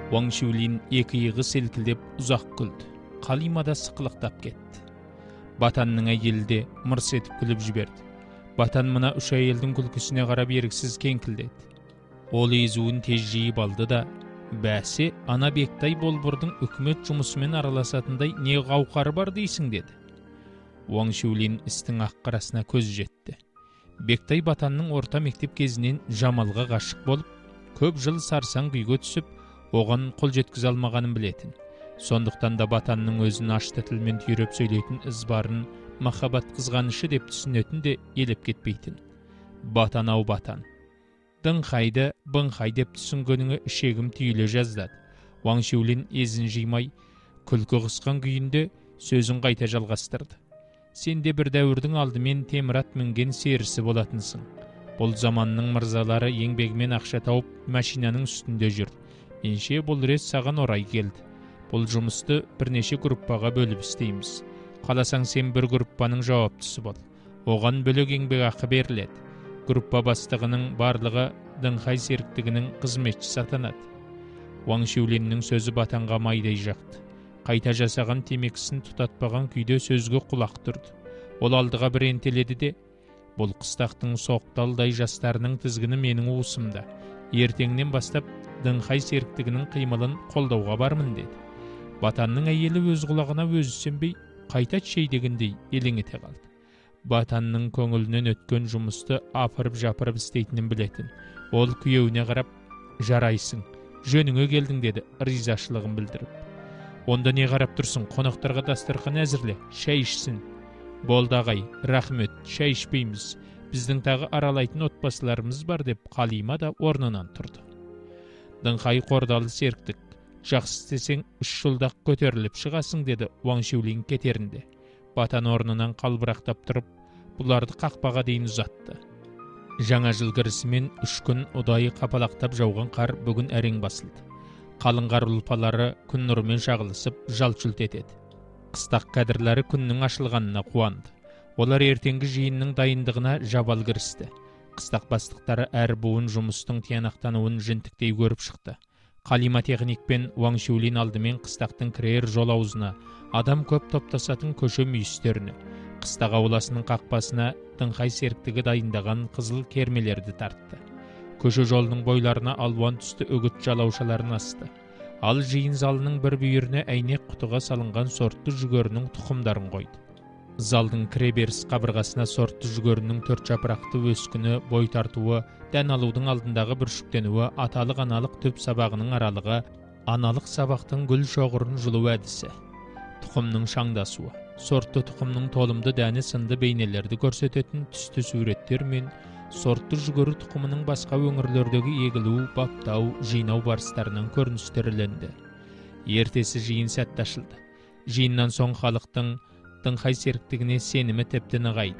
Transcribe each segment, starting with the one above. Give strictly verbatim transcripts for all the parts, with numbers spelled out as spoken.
Ваңшулин екі иығы селкілдеп ұзақ күлді. Қалима да сықылықтап кетті. Батанның әйелі де мырс етіп күліп жіберді. Батан мына үш әйелдің күлкісіне қарап еріксіз кеңкілдеді. Ол езуін тез жиып алды да, бәсе, ана Бектай болбырдың үкімет жұмысымен араласатындай не қауқары бар дейсің, деді. Ваңшулин істің ақ-қарасына көз жетті. Бектай Батанның орта мектеп кезінен Жамалға ғашық болып, көп жыл сарсаң күйге түсіп, оған қол жеткізе алмағанын білетін. Сондықтан да Батанның өзін ашты тілмен түйреп сөйлейтін ызбарын махаббат қызғанышы деп түсінетін де елеп кетпейтін. Батан ау Батан. Дыңқайды, быңқай деп түсінгеніңі ішегім түйіле жаздады. Ваңшулин езін жимай, күлкі қысқан күйінде сөзін қайта жалғастырды. Сен де бір дәуірдің алдымен темірат мінген серісі болатынсың. Бұл заманның мырзалары еңбегімен ақша тауып машинаның үстінде жүр. Менше бұл рет саған орай келді. Бұл жұмысты бірнеше группаға бөліп істейміз. Қаласаң сен бір группаның жауаптысы бол. Оған бөлек еңбек ақы беріледі. Группа бастығының барлығы дыңқай серіктігінің қызметшісі атанады. Ваңшулиннің сөзі Батанға майдай жақты. Қайта жасаған темекісін тұтатпаған күйде сөзге құлақ тұрды. Ол алдыға бір ентеледі де, бұл қыстақтың соқталдай жастарының тізгіні менің уысымда. Ертеңнен бастап дыңқай серіктігінің қимылын қолдауға бармын, деді. Батанның әйелі өз құлағына өзі сенбей, қайта шей дегендей елең ете қалды. Батанның көңілінен өткен жұмысты апырып-жапырып істейтінін білетін. Ол күйеуіне қарап, жарайсың, жөніңе келдің, деді, ризашылығын білдіріп. Онда не қарап тұрсың, қонақтарға дастархан әзірле, шай ішсін. Болды ағай, рахмет, шай ішпейміз. Біздің тағы аралайтын отбасыларымыз бар, деп Қалима да орнынан тұрды. Дыңқай қордалы серіктік, жақсы істесең үш жылдақ көтеріліп шығасың, деді Ваңшулин кетерінде. Батан орнынан қалбырақтап тұрып, бұларды қақпаға дейін ұзатты. Жаңа жыл кірісімен үш күн ұдайы қапалақтап жауған қар бүгін әрең басылды. Қалың қар ұлпалары күн нұрымен шағылысып, жалт-жұлт етеді. Қыстақ кәдірлері күннің ашылғанына қуанды. Олар ертеңгі жиынның дайындығына жабал кірісті. Қыстақ бастықтары әр буын жұмыстың тиянақтануын жінтіктей көріп шықты. Қалима техник пен Ваңшулин алдымен қыстақтың кірер жол аузына, адам көп топтасатын көше мүйістеріне, қыстақ ауласының қақпасына дыңқай серіктігі дайындаған қызыл кермелерді тартты. Көше жолының бойларына алуан түсті үгіт жалаушаларын асты. Ал жиын залының бір бүйіріне әйнек құтыға салынған сортты жүгерінің тұқымдарын қойды. Залдың кіреберіс қабырғасына сортты жүгерінің төрт жапырақты өскіні, бой тартуы, дән алудың алдындағы бүршіктенуі, аталық-аналық түп сабағының аралығы, аналық сабақтың гүл шоғырын жұлу әдісі, тұқымның шаңдасуы, сортты тұқымның толымды дәні сынды бейнелерді көрсететін түсті суреттер мен сортты жүгері тұқымының басқа өңірлердегі егілу, баптау, жинау барыстарынан көріністірленді. Ертесі жиын сәтті ашылды. Жиыннан соң халықтың дыңқай серіктігіне сенімі тіпті нығайды.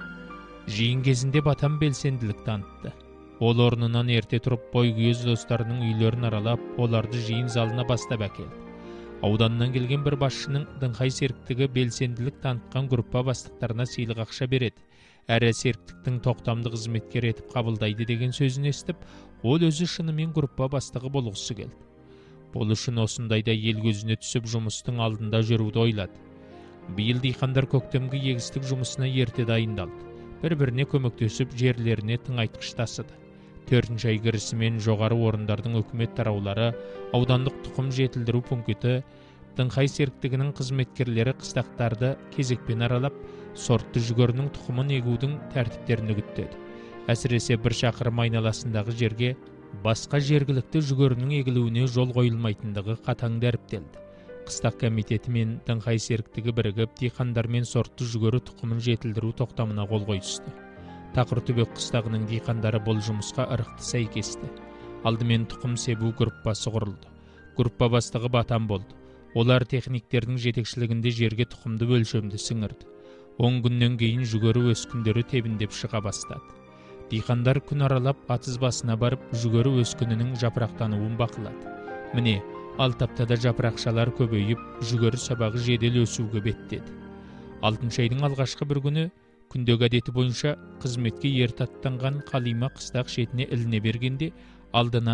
Жиын кезінде Батан белсенділік танытты. Ол орнынан ерте тұрып бойкүйез достарының үйлерін аралап, оларды жиын залына бастап әкелді. Ауданнан келген бір басшының дыңқай серіктігі белсенділік танытқан группа бастықтарына сыйлық ақша береді. Әрі серіктіктің тоқтамды қызметкер етіп қабылдайды деген сөзін естіп, ол өзі шынымен группа бастығы болғысы келді. Бұл үшін осындайда ел көзіне түсіп жұмыстың алдында жүруді ойлады. Биыл диқандар көктемгі егістік жұмысына ерте дайындалды. Бір-біріне көмектесіп жерлеріне тыңайтқыш тасыды. Төртінші ай кірісімен жоғары орындардың өкімет тараулары, аудандық тұқым жетілдіру пункті, дыңқай серіктігінің қызметкерлері қыстақтарды кезекпен аралап, сортты жүгерінің тұқымын егудің тәртіптерін үгіттеді. Әсіресе бір шақырым айналасындағы жерге басқа жергілікті жүгерінің егілуіне жол қойылмайтындығы қатаң дәріптелді. Қыстақ комитеті мен дыңқай серіктігі бірігіп, диқандармен сортты жүгері тұқымын жетілдіру тоқтамына қол қойысты. Тақыртүбек қыстағының диқандары бұл жұмысқа ырықты сәйкесті. Алдымен тұқым себу группасы құрылды. Группа бастығы Батан болды. Олар техниктердің жетекшілігінде жерге тұқымды өлшемді сіңірді. он күннен кейін жүгері өскіндері тебіндеп шыға бастады. Диқандар күн аралап атыз басына барып, жүгері өскінінің жапырақтануын бақылады. Міне, алты аптада жапырақшалар көбейіп, жүгері сабағы жедел өсуге беттеді. Алтыншы айдың алғашқы бір күні, күндегі әдеті бойынша қызметке ерте аттанған Қалима қыстақ шетіне іліне бергенде, алдынан